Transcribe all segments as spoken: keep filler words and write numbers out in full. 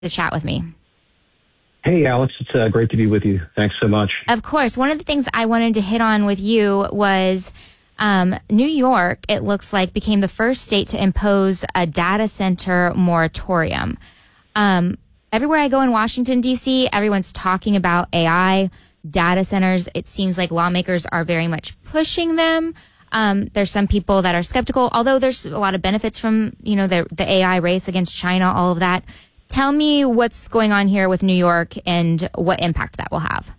to chat with me. Hey, Alex. It's uh, great to be with you. Thanks so much. Of course. One of the things I wanted to hit on with you was um, New York, it looks like, became the first state to impose a data center moratorium. Um, everywhere I go in Washington, D C, everyone's talking about A I, data centers. It seems like lawmakers are very much pushing them. Um, there's some people that are skeptical, although there's a lot of benefits from, you know, the, the A I race against China, all of that. Tell me what's going on here with New York and what impact that will have.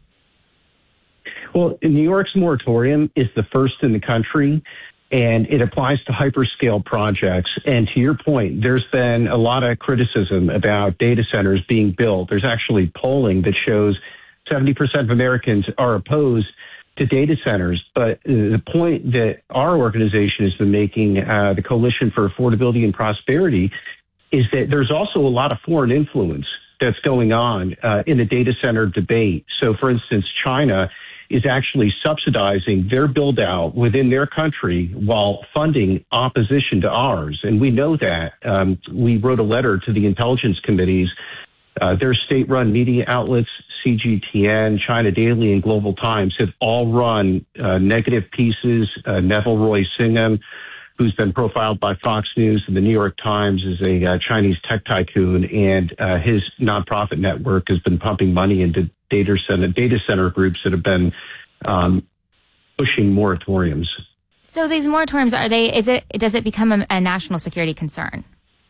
Well, New York's moratorium is the first in the country, and it applies to hyperscale projects. And to your point, there's been a lot of criticism about data centers being built. There's actually polling that shows seventy percent of Americans are opposed to data centers. But the point that our organization has been making, uh, the Coalition for Affordability and Prosperity, is that there's also a lot of foreign influence that's going on uh, in the data center debate. So, for instance, China is actually subsidizing their build out within their country while funding opposition to ours. And we know that. Um, we wrote a letter to the intelligence committees. Uh, their state-run media outlets, C G T N, China Daily, and Global Times have all run uh, negative pieces. Uh, Neville Roy Singham, who's been profiled by Fox News and the New York Times, is a uh, Chinese tech tycoon, and uh, his nonprofit network has been pumping money into data center data center groups that have been um, pushing moratoriums. So these moratoriums, are they? Is it? Does it become a, a national security concern?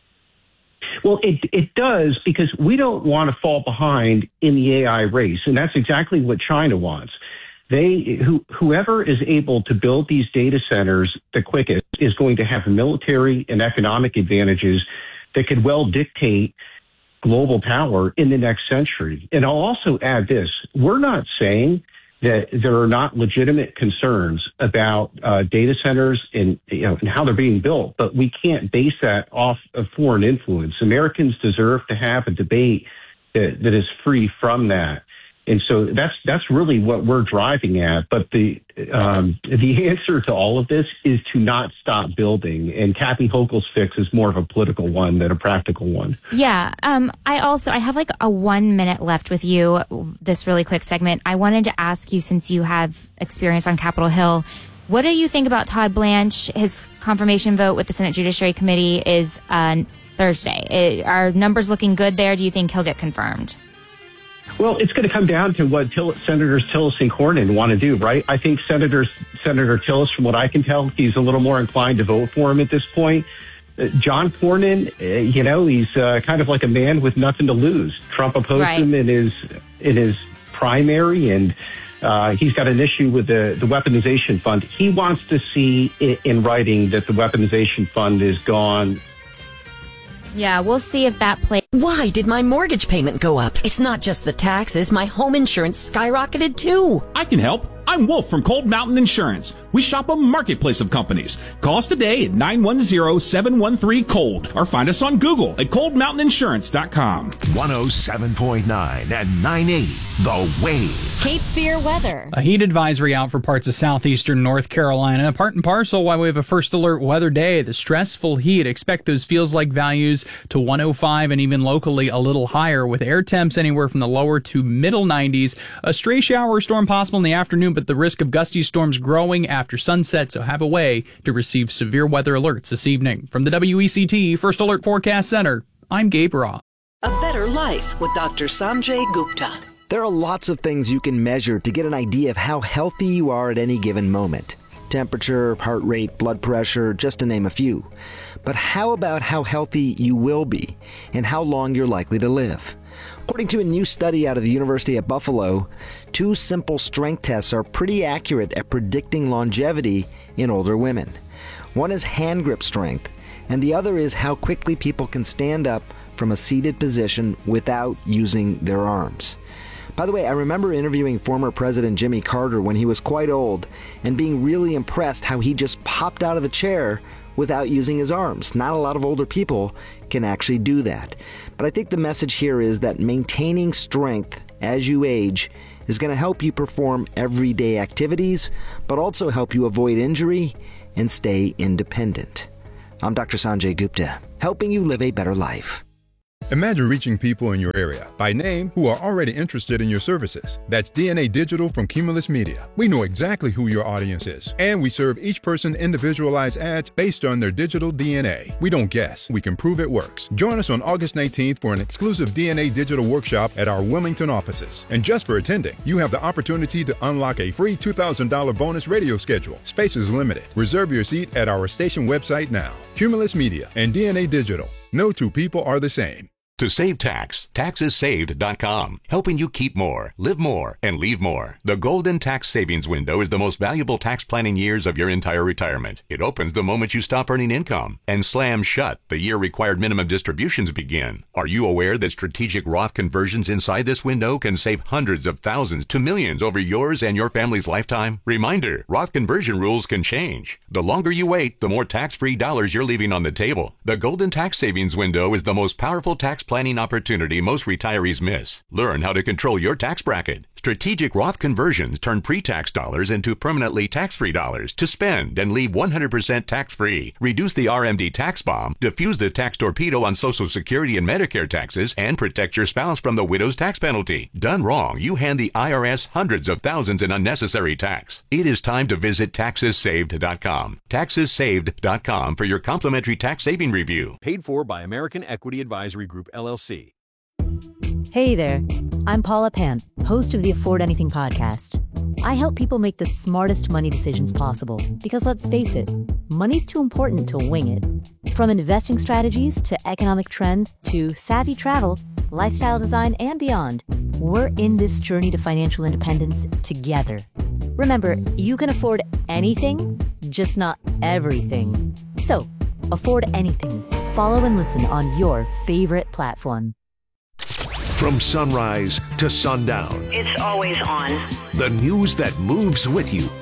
Well, it it does, because we don't want to fall behind in the A I race, and that's exactly what China wants. They, who, whoever is able to build these data centers the quickest is going to have military and economic advantages that could well dictate global power in the next century. And I'll also add this. We're not saying that there are not legitimate concerns about uh, data centers and, you know, and how they're being built, but we can't base that off of foreign influence. Americans deserve to have a debate that, that is free from that. And so that's that's really what we're driving at. But the um, the answer to all of this is to not stop building. And Kathy Hochul's fix is more of a political one than a practical one. Yeah. Um, I also I have like a one minute left with you. This really quick segment. I wanted to ask you, since you have experience on Capitol Hill, what do you think about Todd Blanche? His confirmation vote with the Senate Judiciary Committee is uh, Thursday. It, are numbers looking good there? Do you think he'll get confirmed? Well, it's going to come down to what Till- Senators Tillis and Cornyn want to do, right? I think Senators, Senator Tillis, from what I can tell, he's a little more inclined to vote for him at this point. Uh, John Cornyn, uh, you know, he's uh, kind of like a man with nothing to lose. Trump opposed right. him in his in his primary, and uh, he's got an issue with the, the weaponization fund. He wants to see in, in writing that the weaponization fund is gone. Yeah, we'll see if that plays. Why did my mortgage payment go up? It's not just the taxes. My home insurance skyrocketed too. I can help. I'm Wolf from Cold Mountain Insurance. We shop a marketplace of companies. Call us today at nine one zero, seven one three, COLD or find us on Google at cold mountain insurance dot com. one oh seven point nine and nine eighty, The Wave. Cape Fear weather. A heat advisory out for parts of southeastern North Carolina. Part and parcel why we have a first alert weather day. The stressful heat. Expect those feels like values to one oh five and even locally a little higher, with air temps anywhere from the lower to middle nineties. A stray shower or storm possible in the afternoon, but the risk of gusty storms growing after sunset, so have a way to receive severe weather alerts this evening. From the W E C T First Alert Forecast Center, I'm Gabe Raw. A Better Life with Doctor Sanjay Gupta. There are lots of things you can measure to get an idea of how healthy you are at any given moment. Temperature, heart rate, blood pressure, just to name a few. But how about how healthy you will be and how long you're likely to live? According to a new study out of the University at Buffalo, two simple strength tests are pretty accurate at predicting longevity in older women. One is hand grip strength, and the other is how quickly people can stand up from a seated position without using their arms. By the way, I remember interviewing former President Jimmy Carter when he was quite old and being really impressed how he just popped out of the chair without using his arms. Not a lot of older people can actually do that. But I think the message here is that maintaining strength as you age is going to help you perform everyday activities, but also help you avoid injury and stay independent. I'm Doctor Sanjay Gupta, helping you live a better life. Imagine reaching people in your area by name who are already interested in your services. That's D N A Digital from Cumulus Media. We know exactly who your audience is, and we serve each person individualized ads based on their digital D N A. We don't guess, we can prove it works. Join us on August nineteenth for an exclusive D N A Digital workshop at our Wilmington offices. And just for attending, you have the opportunity to unlock a free two thousand dollars bonus radio schedule. Space is limited. Reserve your seat at our station website now. Cumulus Media and D N A Digital. No two people are the same. To save tax, taxes saved dot com, helping you keep more, live more, and leave more. The Golden Tax Savings Window is the most valuable tax planning years of your entire retirement. It opens the moment you stop earning income and slams shut the year required minimum distributions begin. Are you aware that strategic Roth conversions inside this window can save hundreds of thousands to millions over yours and your family's lifetime? Reminder, Roth conversion rules can change. The longer you wait, the more tax-free dollars you're leaving on the table. The Golden Tax Savings Window is the most powerful tax planning opportunity most retirees miss. Learn how to control your tax bracket. Strategic Roth conversions turn pre-tax dollars into permanently tax-free dollars to spend and leave one hundred percent tax-free. Reduce the R M D tax bomb, defuse the tax torpedo on Social Security and Medicare taxes, and protect your spouse from the widow's tax penalty. Done wrong, you hand the I R S hundreds of thousands in unnecessary tax. It is time to visit taxes saved dot com. taxes saved dot com for your complimentary tax saving review. Paid for by American Equity Advisory Group, L L C. Hey there, I'm Paula Pant, host of the Afford Anything podcast. I help people make the smartest money decisions possible because, let's face it, money's too important to wing it. From investing strategies to economic trends to savvy travel, lifestyle design, and beyond, we're in this journey to financial independence together. Remember, you can afford anything, just not everything. So, afford anything. Follow and listen on your favorite platform. From sunrise to sundown. It's always on. The news that moves with you.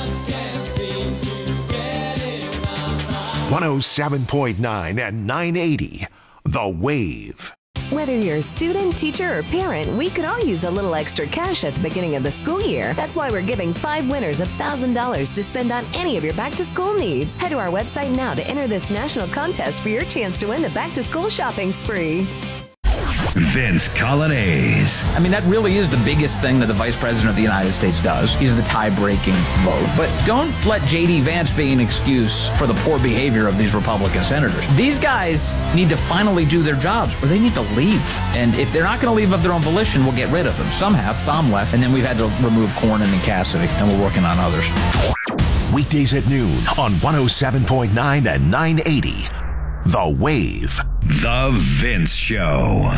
one oh seven point nine and nine eighty, The Wave. Whether you're a student, teacher, or parent, we could all use a little extra cash at the beginning of the school year. That's why we're giving five winners one thousand dollars to spend on any of your back-to-school needs. Head to our website now to enter this national contest for your chance to win the back-to-school shopping spree. Vince Coglianese. I mean, that really is the biggest thing that the Vice President of the United States does. He's the tie-breaking vote. But don't let J D Vance be an excuse for the poor behavior of these Republican senators. These guys need to finally do their jobs, or they need to leave. And if they're not going to leave of their own volition, we'll get rid of them. Some have, some left, and then we've had to remove Cornyn and Cassidy, and we're working on others. Weekdays at noon on one oh seven point nine and nine eighty, The Wave. The Vince Show.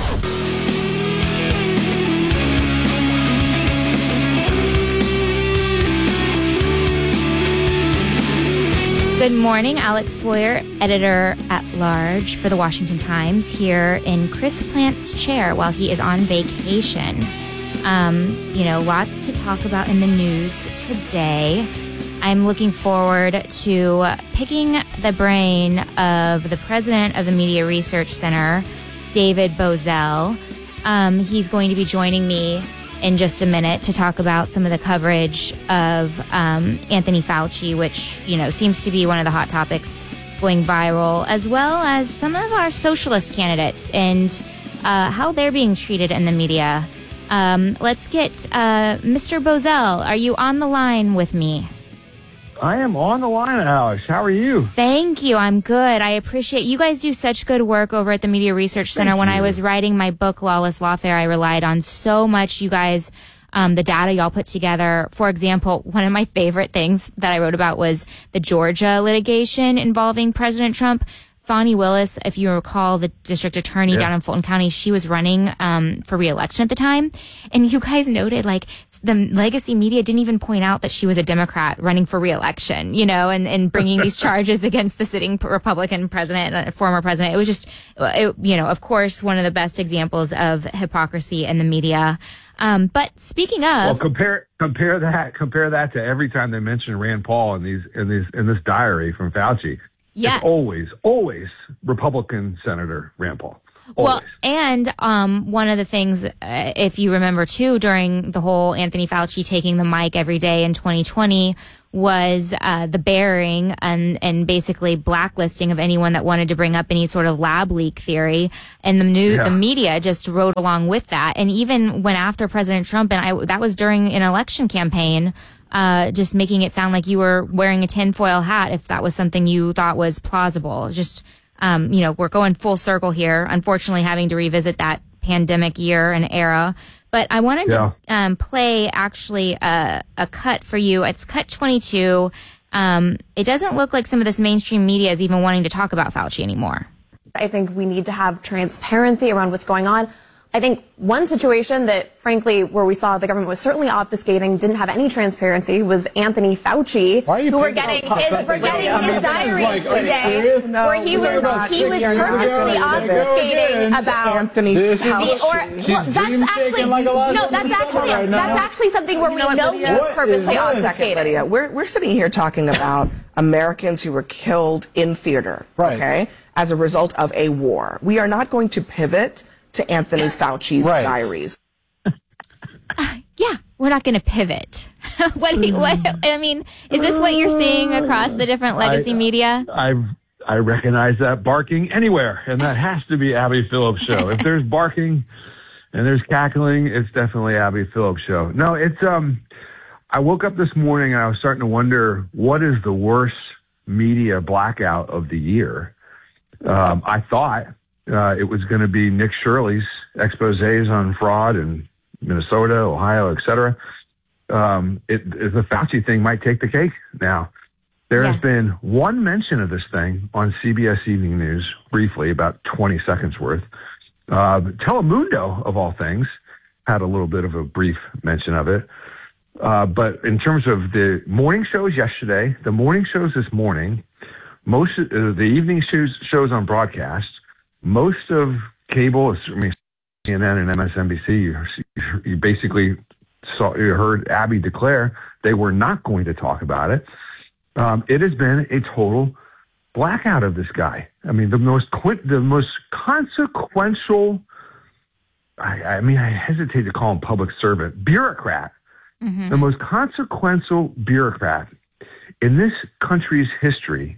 Good morning, Alex Sawyer, editor-at-large for the Washington Times, here in Chris Plant's chair while he is on vacation. Um, you know, lots to talk about in the news today. I'm looking forward to picking the brain of the president of the Media Research Center, David Bozell. Um, he's going to be joining me in just a minute to talk about some of the coverage of um, Anthony Fauci, which, you know, seems to be one of the hot topics going viral, as well as some of our socialist candidates and uh, how they're being treated in the media. Um, let's get uh, Mister Bozell. Are you on the line with me? I am on the line, Alex. How are you? Thank you. I'm good. I appreciate you guys do such good work over at the Media Research Center. Thank when you. I was writing my book, Lawless Lawfare, I relied on so much you guys, um, the data y'all put together. For example, one of my favorite things that I wrote about was the Georgia litigation involving President Trump. Fani Willis, if you recall, the district attorney yeah. down in Fulton County, she was running um for re-election at the time. And you guys noted, like, the legacy media didn't even point out that she was a Democrat running for re-election, you know, and, and bringing these charges against the sitting Republican president, uh, former president. It was just, it, you know, of course, one of the best examples of hypocrisy in the media. Um, but speaking of, well, compare compare that compare that to every time they mention Rand Paul in these in these in this diary from Fauci. Yes. It's always, always Republican Senator Rand Paul. Well, and um, one of the things, uh, if you remember too, during the whole Anthony Fauci taking the mic every day in twenty twenty was uh, the bearing and, and basically blacklisting of anyone that wanted to bring up any sort of lab leak theory. And the new, Yeah. the media just rode along with that. And even went after President Trump, and I, that was during an election campaign, uh, just making it sound like you were wearing a tinfoil hat if that was something you thought was plausible. Just, um, you know, we're going full circle here, unfortunately having to revisit that pandemic year and era. But I wanted Yeah. to um, play actually a, a cut for you. It's cut twenty-two. Um, it doesn't look like some of this mainstream media is even wanting to talk about Fauci anymore. I think we need to have transparency around what's going on. I think one situation that, frankly, where we saw the government was certainly obfuscating, didn't have any transparency, was Anthony Fauci, who were getting his, we're getting his diaries today, where he was he was purposely obfuscating about Anthony the, Fauci. or well, that's actually no, that's actually that's actually something where we know he was purposely obfuscating. Lydia, we're we're sitting here talking about Americans who were killed in theater, okay, as a result of a war. We are not going to pivot to Anthony Fauci's Right. diaries. Yeah, we're not going to pivot. what, do you- what? I mean, is this what you're seeing across the different legacy I- media? I I recognize that barking anywhere, and that has to be Abby Phillips' show. If there's barking and there's cackling, it's definitely Abby Phillips' show. No, it's um. I woke up this morning and I was starting to wonder what is the worst media blackout of the year. Um, I thought uh, it was going to be Nick Shirley's exposés on fraud in Minnesota, Ohio, et cetera. Um, it, it, the Fauci thing might take the cake now. There has been one mention of this thing on C B S Evening News, briefly, about twenty seconds worth. Uh, Telemundo, of all things, had a little bit of a brief mention of it. Uh, but in terms of the morning shows yesterday, the morning shows this morning, most of uh, the evening shows, shows on broadcast, most of cable, I mean, C N N and M S N B C, you, you basically saw, you heard Abby declare they were not going to talk about it. Um, it has been a total blackout of this guy. I mean, the most qu- the most consequential. I, I mean, I hesitate to call him public servant, bureaucrat. Mm-hmm. The most consequential bureaucrat in this country's history,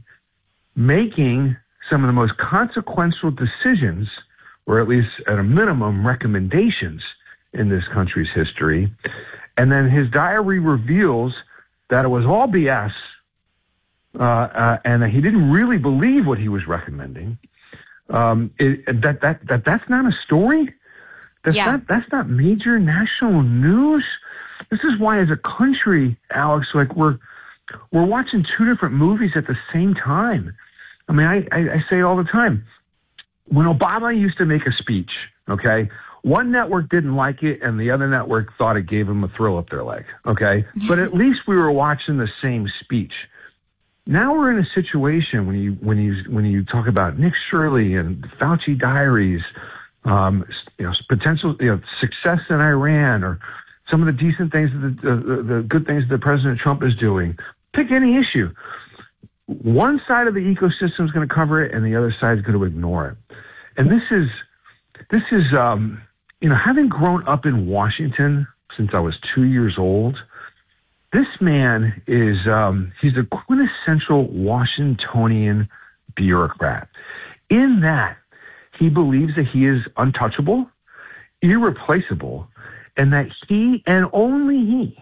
making some of the most consequential decisions, or at least at a minimum recommendations in this country's history. And then his diary reveals that it was all B S. Uh, uh, and that he didn't really believe what he was recommending. Um, it, that that that that's not a story. That's Yeah. not that's not major national news. This is why, as a country, Alex, like we're we're watching two different movies at the same time. I mean, I, I, I say it all the time. When Obama used to make a speech, okay, one network didn't like it, and the other network thought it gave him a thrill up their leg. Okay, but at least we were watching the same speech. Now we're in a situation when you when you when you talk about Nick Shirley and Fauci diaries, um, you know, potential you know success in Iran, or some of the decent things, that the, the the good things that President Trump is doing. Pick any issue. One side of the ecosystem is going to cover it, and the other side is going to ignore it. And this is this is um, you know, having grown up in Washington since I was two years old. This man is, um, he's a quintessential Washingtonian bureaucrat in that he believes that he is untouchable, irreplaceable, and that he and only he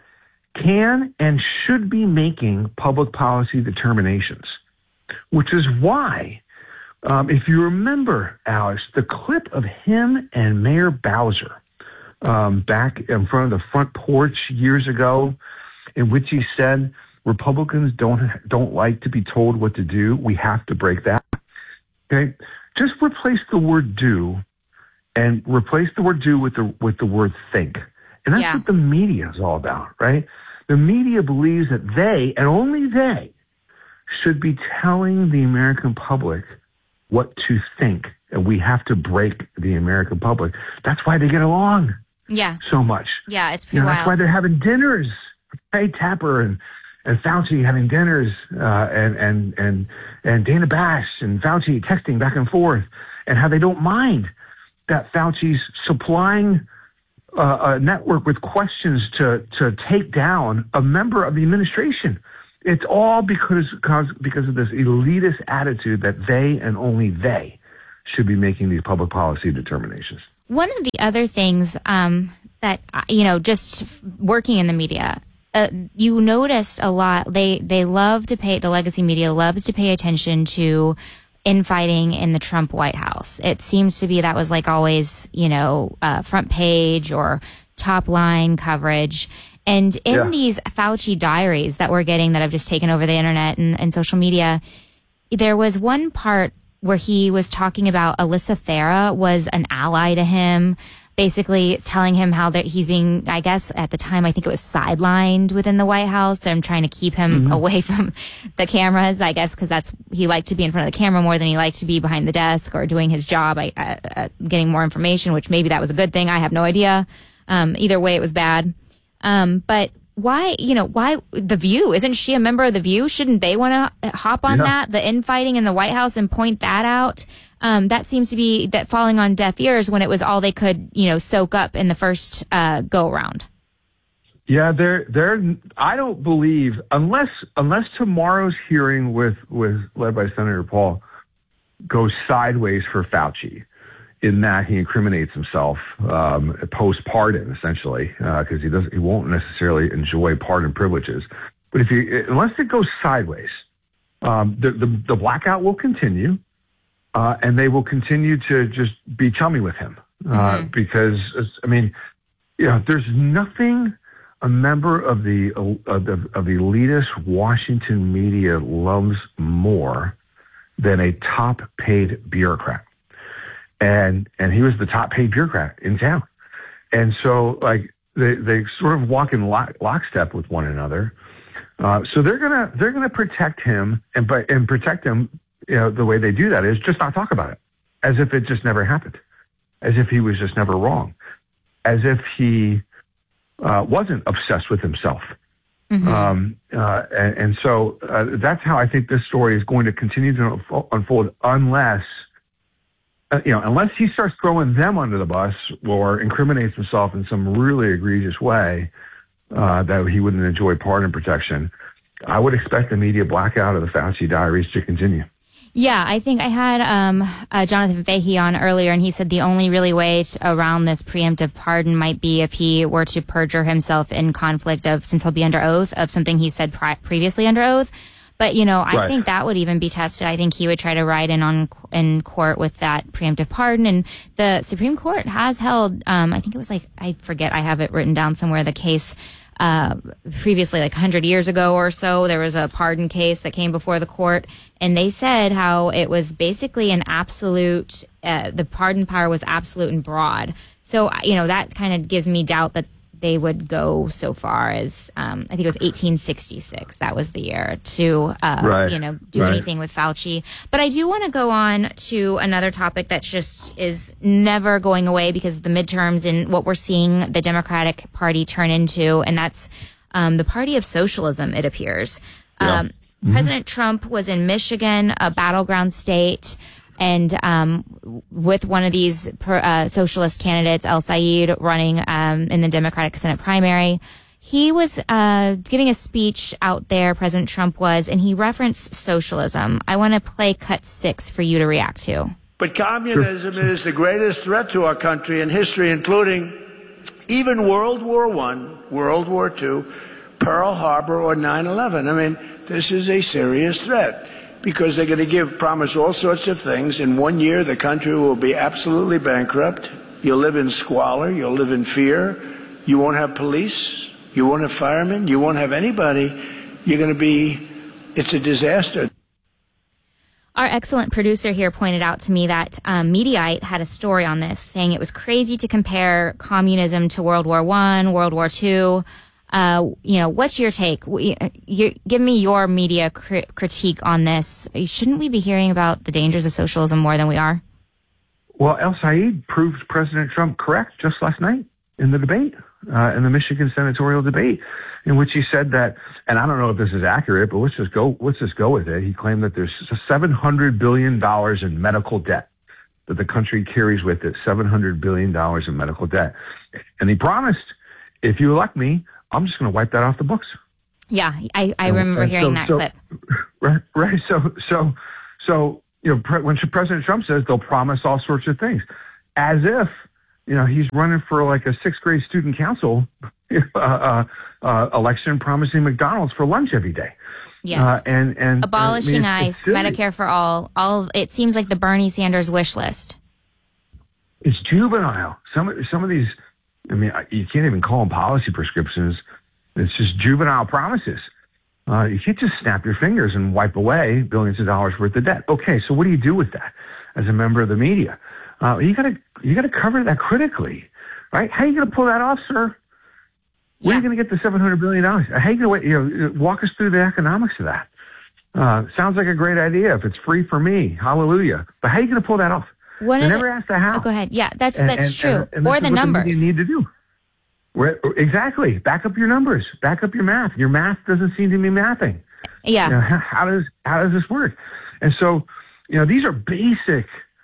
can and should be making public policy determinations, which is why, um, if you remember, Alex, the clip of him and Mayor Bowser um, back in front of the front porch years ago, in which he said Republicans don't don't like to be told what to do. We have to break that. Okay, just replace the word "do" and replace the word "do" with the with the word "think," and that's Yeah. what the media is all about, right? The media believes that they and only they should be telling the American public what to think, and we have to break the American public. That's why they get along Yeah. so much. Yeah, it's pretty You know, wild. that's why they're having dinners. Right? Tapper and, and Fauci having dinners, uh, and, and, and, and Dana Bash and Fauci texting back and forth. and how they don't mind that Fauci's supplying uh, a network with questions to, to take down a member of the administration. It's all because, because, because of this elitist attitude that they and only they should be making these public policy determinations. One of the other things um, that, you know, just working in the media, uh, you noticed a lot. They, they love to pay, the legacy media loves to pay attention to infighting in the Trump White House. It seems to be that was like always, you know, uh, front page or top line coverage. And in yeah. these Fauci diaries that we're getting that have just taken over the internet and, and social media, there was one part where he was talking about Alyssa Farah was an ally to him, basically telling him how that he's being, I guess at the time, I think it was sidelined within the White House. I'm trying to keep him mm-hmm. away from the cameras, I guess, because that's, he liked to be in front of the camera more than he liked to be behind the desk or doing his job, I, uh, getting more information, which maybe that was a good thing. I have no idea. Um, either way, it was bad. Um, but why, you know, why The View? Isn't she a member of The View? Shouldn't they want to hop on yeah. that, the infighting in the White House, and point that out? Um, that seems to be that falling on deaf ears when it was all they could, you know, soak up in the first uh, go around. Yeah, they're they're. I don't believe unless unless tomorrow's hearing with with led by Senator Paul goes sideways for Fauci, in that he incriminates himself um, post-pardon, essentially, because uh, he does he won't necessarily enjoy pardon privileges. But if you unless it goes sideways, um, the, the the blackout will continue. Uh, and they will continue to just be chummy with him uh, mm-hmm. because, I mean, you know, there's nothing a member of the of the, of the elitist Washington media loves more than a top-paid bureaucrat, and and he was the top-paid bureaucrat in town, and so like they they sort of walk in lock, lockstep with one another. Uh, so they're gonna they're gonna protect him and by and protect him. You know, the way they do that is just not talk about it, as if it just never happened, as if he was just never wrong, as if he uh, wasn't obsessed with himself. Mm-hmm. Um, uh, and, and so uh, that's how I think this story is going to continue to unfold, unless, uh, you know, unless he starts throwing them under the bus or incriminates himself in some really egregious way uh, that he wouldn't enjoy pardon protection. I would expect the media blackout of the Fauci diaries to continue. Yeah, I think I had um, uh, Jonathan Fahey on earlier, and he said the only really way to, around this preemptive pardon might be if he were to perjure himself in conflict of, since he'll be under oath, of something he said pri- previously under oath. But, you know, I right. think that would even be tested. I think he would try to ride in on in court with that preemptive pardon. And the Supreme Court has held, um, I think it was like, I forget, I have it written down somewhere, the case Uh, previously, like one hundred years ago or so, there was a pardon case that came before the court, and they said how it was basically an absolute, uh, the pardon power was absolute and broad. So, you know, that kind of gives me doubt that they would go so far as, um, I think it was eighteen sixty-six, that was the year, to, uh, right. you know, do right. anything with Fauci. But I do want to go on to another topic that just is never going away because of the midterms and what we're seeing the Democratic Party turn into, and that's um, the party of socialism, it appears. Yeah. Um, mm-hmm. President Trump was in Michigan, a battleground state, and um, with one of these uh, socialist candidates, El Sayed, running um, in the Democratic Senate primary, he was uh, giving a speech out there, President Trump was, and he referenced socialism. I want to play cut six for you to react to. But communism sure. is the greatest threat to our country in history, including even World War One, World War Two, Pearl Harbor, or nine eleven. I mean, this is a serious threat, because they're going to give, promise all sorts of things. In one year, the country will be absolutely bankrupt. You'll live in squalor. You'll live in fear. You won't have police. You won't have firemen. You won't have anybody. You're going to be, it's a disaster. Our excellent producer here pointed out to me that um, Mediaite had a story on this, saying it was crazy to compare communism to World War One, World War Two. Uh, you know, what's your take? You, give me your media cri- critique on this. Shouldn't we be hearing about the dangers of socialism more than we are? Well, El Sayed proved President Trump correct just last night in the debate, uh, in the Michigan senatorial debate, in which he said that, and I don't know if this is accurate, but let's just go, let's just go with it. He claimed that there's seven hundred billion dollars in medical debt that the country carries with it seven hundred billion dollars in medical debt. And he promised, if you elect me, I'm just going to wipe that off the books. Yeah, I, I remember And hearing so- that so- clip. Right, right. So, so, so, you know, pre- when President Trump says they'll promise all sorts of things, as if, you know, he's running for like a sixth grade student council uh, uh, uh, election, promising McDonald's for lunch every day. Yes. Uh, and, and Abolishing I mean, it's- ICE, it's silly. Medicare for all, all. It seems like the Bernie Sanders wish list. It's juvenile. Some of some of these, I mean, you can't even call them policy prescriptions. It's just juvenile promises. Uh, you can't just snap your fingers and wipe away billions of dollars worth of debt. Okay, so what do you do with that as a member of the media? Uh, you gotta you gotta cover that critically, right? How are you gonna pull that off, sir? Where are you gonna get the seven hundred billion dollars? How are you gonna you know walk us through the economics of that? Uh, sounds like a great idea if it's free for me. Hallelujah. But how are you gonna pull that off? One They of never the- asked the how. Oh, go ahead. Yeah, that's And- that's and- true. and- and or this the is what numbers. media need to do. Where, exactly. Back up your numbers. Back up your math. Your math doesn't seem to be mathing. Yeah. You know, how, how does how does this work? And so, you know, these are basic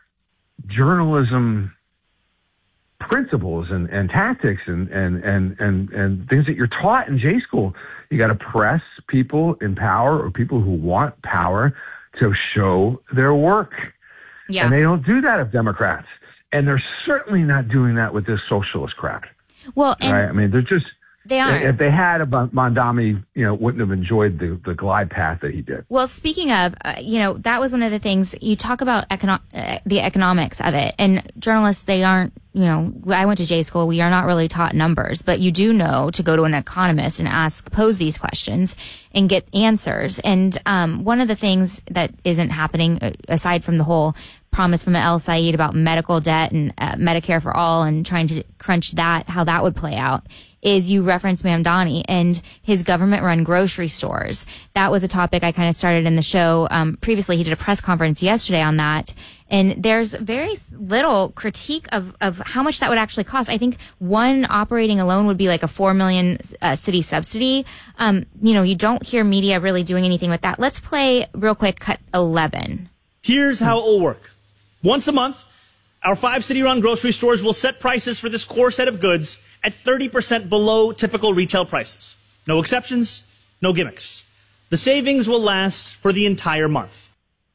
journalism principles and, and tactics and, and, and, and, and things that you're taught in J school. You got to press people in power or people who want power to show their work. Yeah. And they don't do that with Democrats. And they're certainly not doing that with this socialist crap. Well, and Right? I mean, they're just, they aren't. if they had, a Mondami, you know, wouldn't have enjoyed the, the glide path that he did. Well, speaking of, uh, you know, that was one of the things you talk about econo- uh, the economics of it. And journalists, they aren't, you know, I went to J school. We are not really taught numbers, but you do know to go to an economist and ask, pose these questions and get answers. And um, one of the things that isn't happening, uh, aside from the whole promise from El Said about medical debt and uh, Medicare for all and trying to crunch that, how that would play out, is you referenced Mamdani and his government-run grocery stores. That was a topic I kind of started in the show. Um, previously, he did a press conference yesterday on that. And there's very little critique of, of how much that would actually cost. I think one operating alone would be like a four million uh, city subsidy. Um, you know, you don't hear media really doing anything with that. Let's play real quick, cut eleven. Here's how it will work. Once a month, our five city-run grocery stores will set prices for this core set of goods at thirty percent below typical retail prices. No exceptions, no gimmicks. The savings will last for the entire month.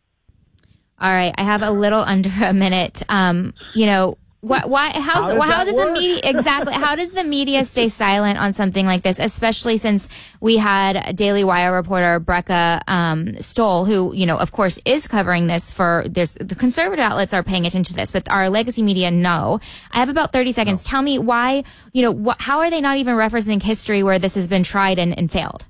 All right, I have a little under a minute. Um, you know, why, why, how's, How does how that does work? the media, exactly, how does the media stay silent on something like this, especially since we had Daily Wire reporter Brecca, um, Stoll, who, you know, of course is covering this for, there's, the conservative outlets are paying attention to this, but our legacy media, no. I have about thirty seconds. No. Tell me why, you know, wh- how are they not even referencing history where this has been tried and, and failed?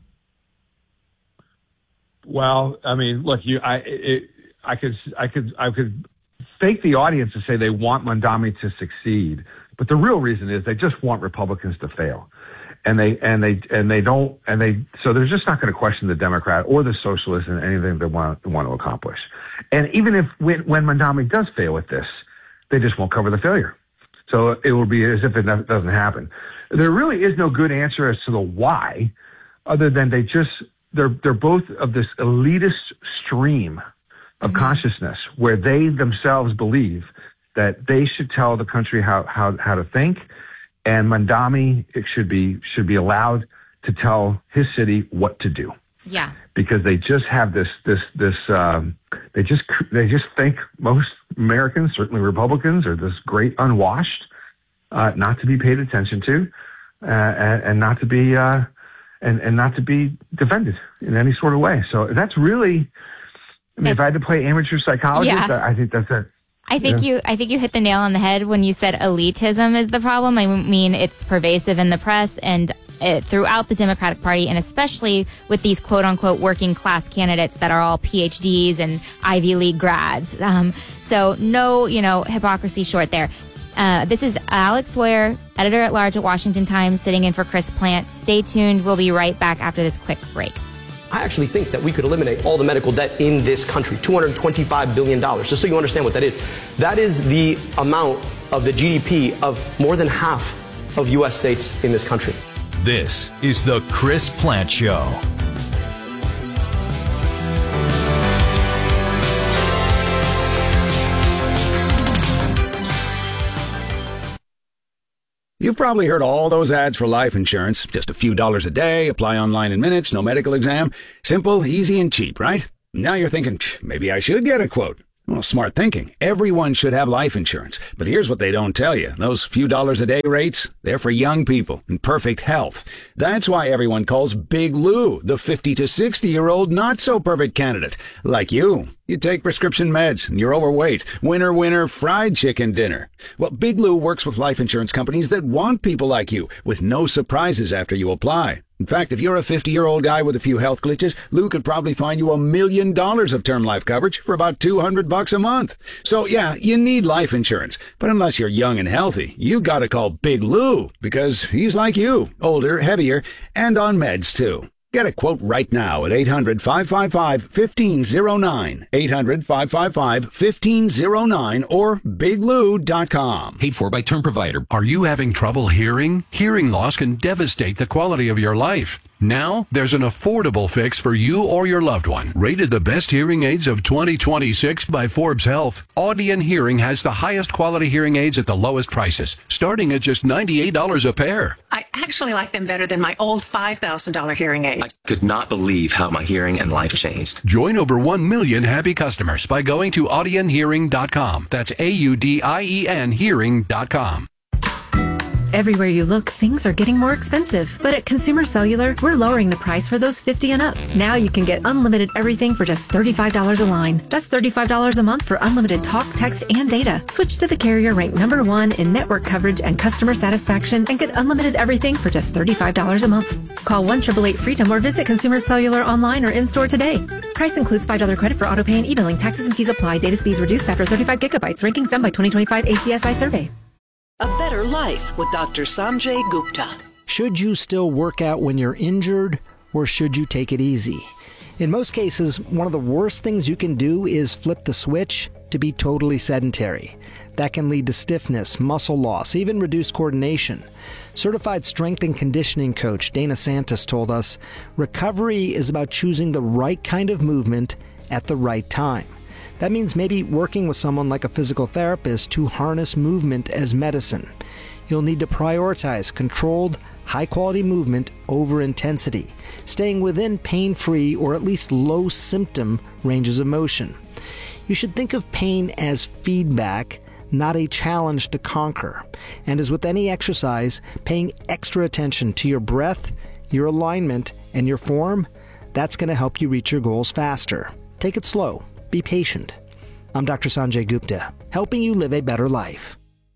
Well, I mean, look, you, I, it, I could, I could, I could fake the audience to say they want Mondami to succeed, but the real reason is they just want Republicans to fail, and they, and they, and they don't, and they, so they're just not going to question the Democrat or the socialist in anything they want, want to accomplish. And even if when, when Mondami does fail at this, they just won't cover the failure. So it will be as if it doesn't happen. There really is no good answer as to the why, other than they just, they're, they're both of this elitist stream of mm-hmm. consciousness where they themselves believe that they should tell the country how, how, how to think. And Mondami, it should be, should be allowed to tell his city what to do. Yeah. Because they just have this, this, this, um, they just, they just think most Americans, certainly Republicans, are this great unwashed, uh, not to be paid attention to, uh, and, and not to be, uh, and, and not to be defended in any sort of way. So that's really, I mean, if I had to play amateur psychologist, Yeah. I think that's it. I think Yeah. you, I think you hit the nail on the head when you said elitism is the problem. I mean, it's pervasive in the press and uh, throughout the Democratic Party, and especially with these quote unquote working class candidates that are all P H Ds and Ivy League grads. Um, so no, you know, hypocrisy short there. Uh, this is Alex Sawyer, editor at large at Washington Times, sitting in for Chris Plant. Stay tuned. We'll be right back after this quick break. I actually think that we could eliminate all the medical debt in this country, two hundred twenty-five billion dollars. Just so you understand what that is. That is the amount of the G D P of more than half of U S states in this country. This is the Chris Plant Show. You've probably heard all those ads for life insurance. Just a few dollars a day, apply online in minutes, no medical exam. Simple, easy, and cheap, right? Now you're thinking, maybe I should get a quote. Well, smart thinking. Everyone should have life insurance. But here's what they don't tell you. Those few dollars a day rates, they're for young people in perfect health. That's why everyone calls Big Lou the fifty to sixty-year-old not-so-perfect candidate. Like you. You take prescription meds and you're overweight. Winner, winner, fried chicken dinner. Well, Big Lou works with life insurance companies that want people like you, with no surprises after you apply. In fact, if you're a fifty-year-old guy with a few health glitches, Lou could probably find you a million dollars of term life coverage for about two hundred bucks a month. So yeah, you need life insurance. But unless you're young and healthy, you gotta call Big Lou, because he's like you, older, heavier, and on meds too. Get a quote right now at eight hundred, five five five, one five zero nine, eight hundred, five five five, one five zero nine, or big lou dot com. Paid for by Term Provider. Are you having trouble hearing? Hearing loss can devastate the quality of your life. Now, there's an affordable fix for you or your loved one. Rated the best hearing aids of twenty twenty-six by Forbes Health, Audien Hearing has the highest quality hearing aids at the lowest prices, starting at just ninety-eight dollars a pair. I actually like them better than my old five thousand dollars hearing aid. I could not believe how my hearing and life changed. Join over one million happy customers by going to audien hearing dot com. That's A U D I E N hearing dot com. Everywhere you look, things are getting more expensive. But at Consumer Cellular, we're lowering the price for those fifty and up. Now you can get unlimited everything for just thirty-five dollars a line. That's thirty-five dollars a month for unlimited talk, text, and data. Switch to the carrier ranked number one in network coverage and customer satisfaction and get unlimited everything for just thirty-five dollars a month. Call one eight eight eight freedom or visit Consumer Cellular online or in-store today. Price includes five dollars credit for auto pay and e-billing. Taxes and fees apply. Data speeds reduced after thirty-five gigabytes. Rankings done by twenty twenty-five A C S I survey. A Better Life with Doctor Sanjay Gupta. Should you still work out when you're injured, or should you take it easy? In most cases, one of the worst things you can do is flip the switch to be totally sedentary. That can lead to stiffness, muscle loss, even reduced coordination. Certified strength and conditioning coach Dana Santos told us, recovery is about choosing the right kind of movement at the right time. That means maybe working with someone like a physical therapist to harness movement as medicine. You'll need to prioritize controlled, high-quality movement over intensity, staying within pain-free or at least low-symptom ranges of motion. You should think of pain as feedback, not a challenge to conquer. And as with any exercise, paying extra attention to your breath, your alignment, and your form, that's going to help you reach your goals faster. Take it slow. Be patient. I'm Doctor Sanjay Gupta, helping you live a better life.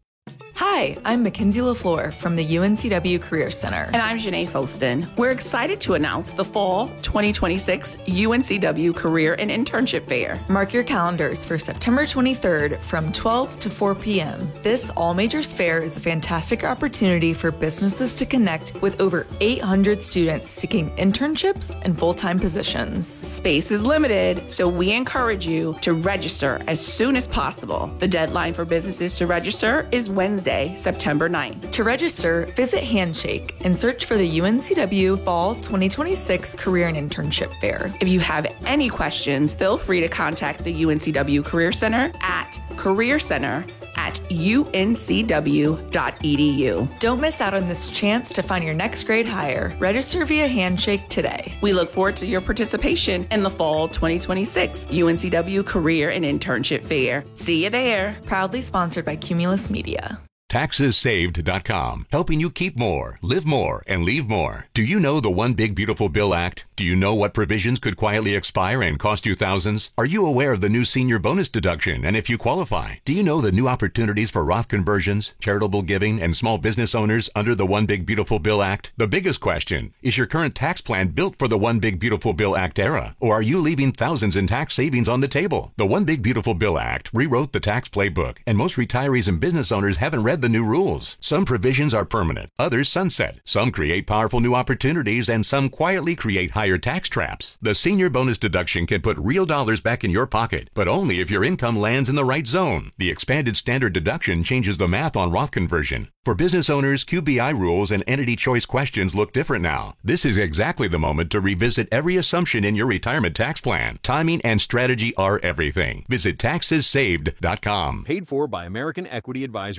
Hi, I'm Mackenzie LaFleur from the U N C W Career Center. And I'm Janae Foston. We're excited to announce the Fall twenty twenty-six U N C W Career and Internship Fair. Mark your calendars for September twenty-third from twelve to four p.m. This all-majors fair is a fantastic opportunity for businesses to connect with over eight hundred students seeking internships and full-time positions. Space is limited, so we encourage you to register as soon as possible. The deadline for businesses to register is Wednesday, September ninth. To register, visit Handshake and search for the U N C W Fall twenty twenty-six Career and Internship Fair. If you have any questions, feel free to contact the U N C W Career Center at Career Center at U N C W dot E D U. Don't miss out on this chance to find your next grade hire. Register via Handshake today. We look forward to your participation in the Fall twenty twenty-six U N C W Career and Internship Fair. See you there. Proudly sponsored by Cumulus Media. taxes saved dot com, helping you keep more, live more, and leave more. Do you know the One Big Beautiful Bill Act? Do you know what provisions could quietly expire and cost you thousands? Are you aware of the new senior bonus deduction and if you qualify? Do you know the new opportunities for Roth conversions, charitable giving, and small business owners under the One Big Beautiful Bill Act? The biggest question, is your current tax plan built for the One Big Beautiful Bill Act era? Or are you leaving thousands in tax savings on the table? The One Big Beautiful Bill Act rewrote the tax playbook, and most retirees and business owners haven't read the new rules. Some provisions are permanent, others sunset. Some create powerful new opportunities, and some quietly create higher tax traps. The senior bonus deduction can put real dollars back in your pocket, but only if your income lands in the right zone. The expanded standard deduction changes the math on Roth conversion. For business owners, Q B I rules and entity choice questions look different now. This is exactly the moment to revisit every assumption in your retirement tax plan. Timing and strategy are everything. Visit taxes saved dot com. Paid for by American Equity Advisory Group, L L C.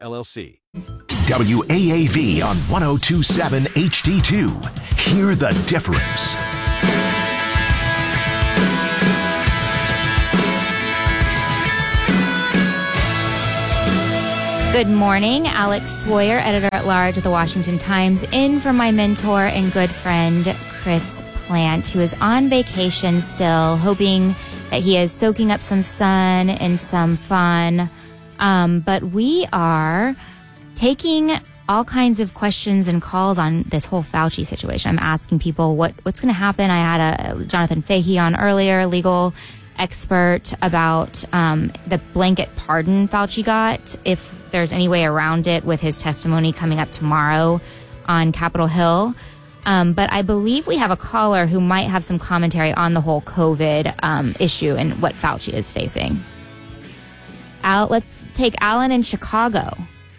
L L C. W A A V on one oh two point seven H D two. Hear the difference. Good morning. Alex Swoyer, editor-at-large of the Washington Times, in for my mentor and good friend, Chris Plante, who is on vacation still, hoping that he is soaking up some sun and some fun. Um, but we are taking all kinds of questions and calls on this whole Fauci situation. I'm asking people what, what's going to happen. I had a Jonathan Fahey on earlier, legal expert, about um, the blanket pardon Fauci got, if there's any way around it with his testimony coming up tomorrow on Capitol Hill. Um, but I believe we have a caller who might have some commentary on the whole COVID um, issue and what Fauci is facing. Al, let's take Alan in Chicago.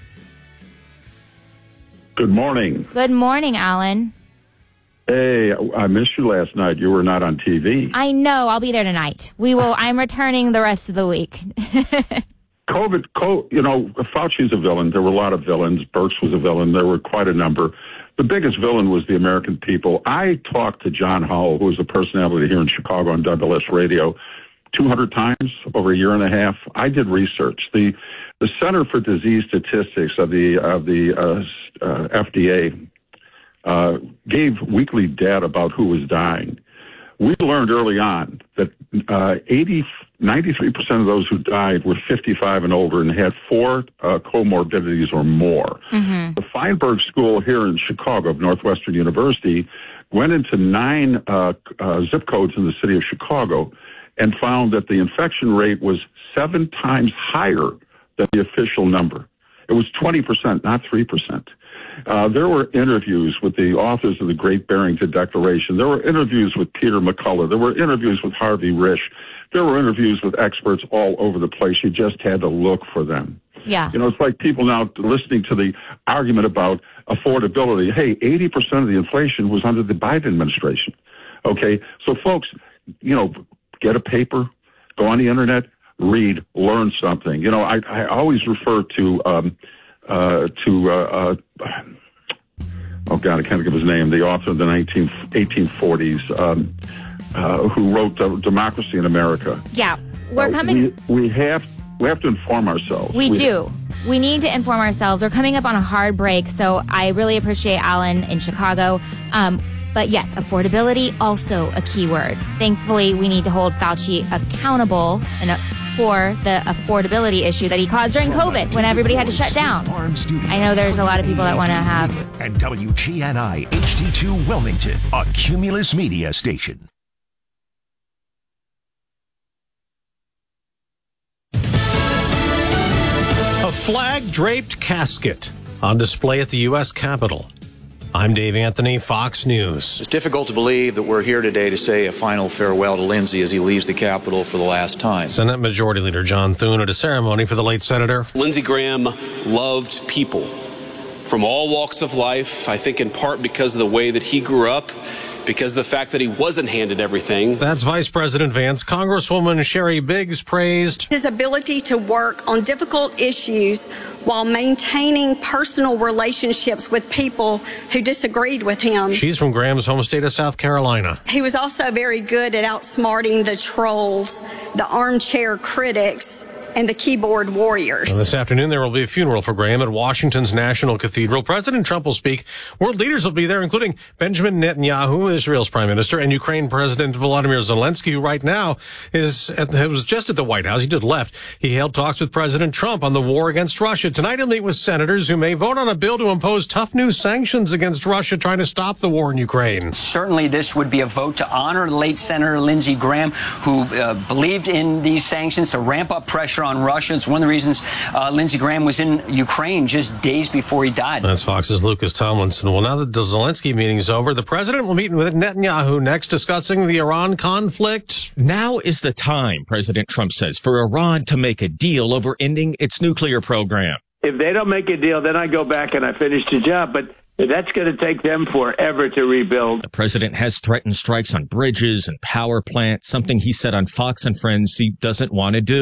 Good morning. Good morning, Alan. Hey, I missed you last night. You were not on T V. I know. I'll be there tonight. We will. I'm returning the rest of the week. COVID, co- you know, Fauci's a villain. There were a lot of villains. Birx was a villain. There were quite a number. The biggest villain was the American people. I talked to John Howell, who is a personality here in Chicago on W L S Radio, two hundred times over a year and a half. I did research. The the Center for Disease Statistics of the of the uh, uh, F D A uh, gave weekly data about who was dying. We learned early on that uh, eighty, ninety-three percent of those who died were fifty-five and older and had four uh, comorbidities or more. Mm-hmm. The Feinberg School here in Chicago of Northwestern University went into nine uh, uh, zip codes in the city of Chicago and found that the infection rate was seven times higher than the official number. It was twenty percent, not three percent. Uh, there were interviews with the authors of the Great Barrington Declaration. There were interviews with Peter McCullough. There were interviews with Harvey Risch. There were interviews with experts all over the place. You just had to look for them. Yeah. You know, it's like people now listening to the argument about affordability. Hey, eighty percent of the inflation was under the Biden administration. Okay, so folks, you know, get a paper, go on the internet, read, learn something. You know, I, I always refer to um, uh, to uh, uh, oh God, I can't think of his name. The author of the nineteen eighteen forties, um, uh, who wrote uh, Democracy in America. Yeah, we're uh, coming. We, we have we have to inform ourselves. We, we do. We need to inform ourselves. We're coming up on a hard break, so I really appreciate Alan in Chicago. Um, But yes, affordability, also a key word. Thankfully, we need to hold Fauci accountable and, uh, for the affordability issue that he caused during COVID when everybody had to shut down. I know there's a lot of people that want to have... And W G N I H D two Wilmington, a Cumulus Media station. A flag-draped casket on display at the U S Capitol. I'm Dave Anthony, Fox News. It's difficult to believe that we're here today to say a final farewell to Lindsey as he leaves the Capitol for the last time. Senate Majority Leader John Thune at a ceremony for the late senator. Lindsey Graham loved people from all walks of life, I think in part because of the way that he grew up, because of the fact that he wasn't handed everything. That's Vice President Vance. Congresswoman Sherry Biggs praised his ability to work on difficult issues while maintaining personal relationships with people who disagreed with him. She's from Graham's home state of South Carolina. He was also very good at outsmarting the trolls, the armchair critics, and the keyboard warriors. And this afternoon, there will be a funeral for Graham at Washington's National Cathedral. President Trump will speak. World leaders will be there, including Benjamin Netanyahu, Israel's prime minister, and Ukraine President Volodymyr Zelensky, who right now is at the, was just at the White House. He just left. He held talks with President Trump on the war against Russia. Tonight, he'll meet with senators who may vote on a bill to impose tough new sanctions against Russia, trying to stop the war in Ukraine. Certainly, this would be a vote to honor late Senator Lindsey Graham, who uh, believed in these sanctions to ramp up pressure on Russia. It's one of the reasons uh, Lindsey Graham was in Ukraine just days before he died. That's Fox's Lucas Tomlinson. Well, now that the Zelensky meeting is over, the president will meet with Netanyahu next, discussing the Iran conflict. Now is the time, President Trump says, for Iran to make a deal over ending its nuclear program. If they don't make a deal, then I go back and I finish the job. But that's going to take them forever to rebuild. The president has threatened strikes on bridges and power plants, something he said on Fox and Friends he doesn't want to do.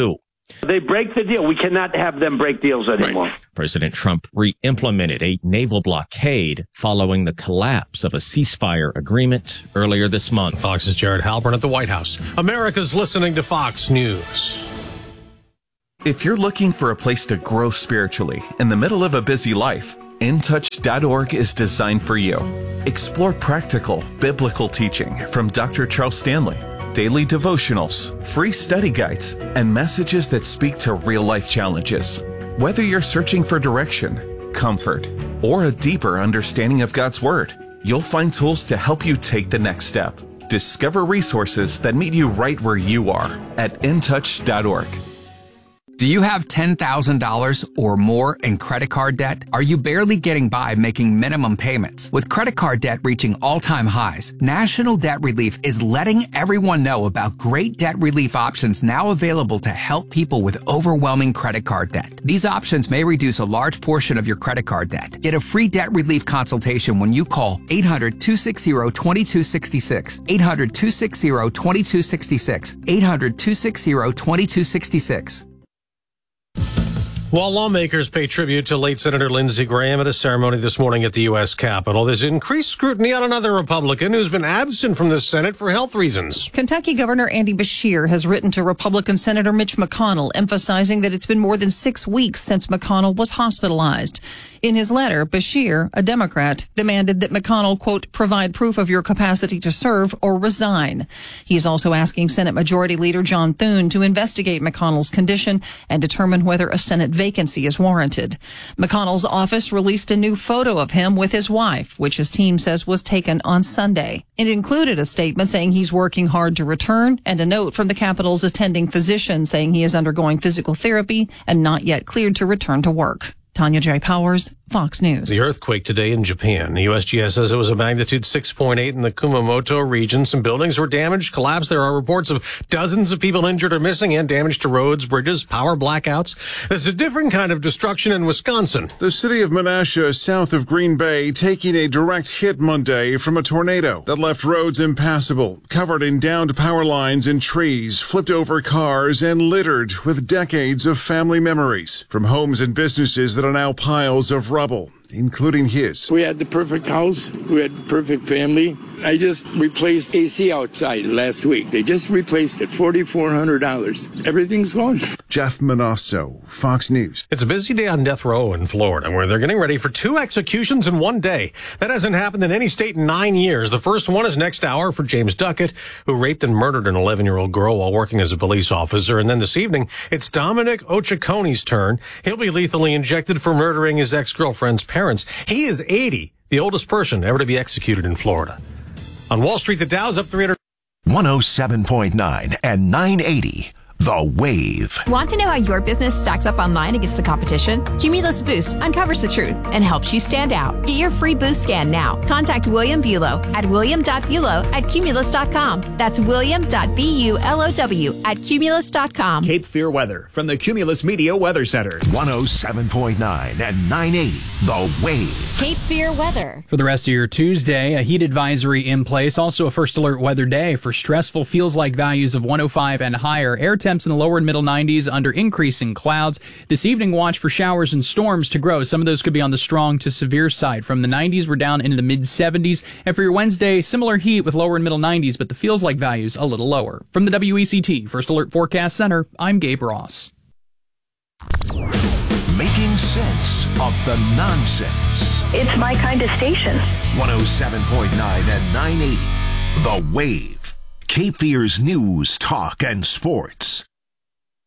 They break the deal. We cannot have them break deals anymore. Right. President Trump re-implemented a naval blockade following the collapse of a ceasefire agreement earlier this month. Fox's Jared Halpern at the White House. America's listening to Fox News. If you're looking for a place to grow spiritually in the middle of a busy life, in touch dot org is designed for you. Explore practical, biblical teaching from Doctor Charles Stanley, daily devotionals, free study guides, and messages that speak to real-life challenges. Whether you're searching for direction, comfort, or a deeper understanding of God's Word, you'll find tools to help you take the next step. Discover resources that meet you right where you are at in touch dot org. Do you have ten thousand dollars or more in credit card debt? Are you barely getting by making minimum payments? With credit card debt reaching all-time highs, National Debt Relief is letting everyone know about great debt relief options now available to help people with overwhelming credit card debt. These options may reduce a large portion of your credit card debt. Get a free debt relief consultation when you call eight hundred, two six zero, two two six six, eight hundred, two six zero, two two six six, eight hundred, two six zero, two two six six. While lawmakers pay tribute to late Senator Lindsey Graham at a ceremony this morning at the U S Capitol, there's increased scrutiny on another Republican who's been absent from the Senate for health reasons. Kentucky Governor Andy Beshear has written to Republican Senator Mitch McConnell, emphasizing that it's been more than six weeks since McConnell was hospitalized. In his letter, Beshear, a Democrat, demanded that McConnell, quote, provide proof of your capacity to serve or resign. He's also asking Senate Majority Leader John Thune to investigate McConnell's condition and determine whether a Senate vacancy is warranted. McConnell's office released a new photo of him with his wife, which his team says was taken on Sunday. It included a statement saying he's working hard to return and a note from the Capitol's attending physician saying he is undergoing physical therapy and not yet cleared to return to work. Tanya J. Powers, Fox News. The earthquake today in Japan. The U S G S says it was a magnitude six point eight in the Kumamoto region. Some buildings were damaged, collapsed. There are reports of dozens of people injured or missing and damage to roads, bridges, power blackouts. There's a different kind of destruction in Wisconsin. The city of Menasha, south of Green Bay, taking a direct hit Monday from a tornado that left roads impassable, covered in downed power lines and trees, flipped over cars, and littered with decades of family memories from homes and businesses that are now piles of rubble, including his. We had the perfect house. We had the perfect family. I just replaced A C outside last week. They just replaced it, four thousand four hundred dollars. Everything's gone. Jeff Manasso, Fox News. It's a busy day on death row in Florida, where they're getting ready for two executions in one day. That hasn't happened in any state in nine years. The first one is next hour for James Duckett, who raped and murdered an eleven-year-old girl while working as a police officer. And then this evening, it's Dominic Ochacone's turn. He'll be lethally injected for murdering his ex-girlfriend's parents. He is eighty, the oldest person ever to be executed in Florida. On Wall Street, the Dow's up three hundred. one oh seven point nine and nine eighty. The Wave. Want to know how your business stacks up online against the competition? Cumulus Boost uncovers the truth and helps you stand out. Get your free boost scan now. Contact William Bulow at william dot bulow at cumulus dot com. That's william dot bulow at cumulus dot com. Cape Fear weather from the Cumulus Media Weather Center. one oh seven point nine and nine eighty. The Wave. Cape Fear weather. For the rest of your Tuesday, a heat advisory in place. Also a first alert weather day for stressful feels like values of one oh five and higher. Air temps in the lower and middle nineties under increasing clouds. This evening, watch for showers and storms to grow. Some of those could be on the strong to severe side. From the nineties, we're down into the mid seventies. And for your Wednesday, similar heat with lower and middle nineties, but the feels like values a little lower. From the W E C T First Alert Forecast Center, I'm Gabe Ross. Making sense of the nonsense. It's my kind of station. one oh seven point nine and nine eighty. The Wave. Cape Fear's news, talk, and sports.